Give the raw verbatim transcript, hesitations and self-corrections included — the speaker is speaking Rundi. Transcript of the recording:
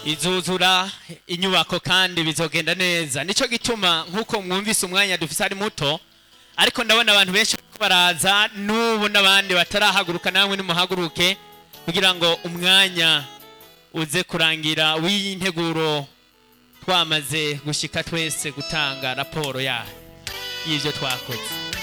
izuzura inyubako kandi bizogenda neza. Nico gituma nkuko mwumvise umwanya dufise ari muto, ariko ndabona abantu benshi baraza n'ubu n'abandi batarahaguruka, namwe nimuhaguruke kugira ngo umwanya uze kurangira w'integuro twamaze gushika twese gutanga raporo yayo y'ivyo twakoze.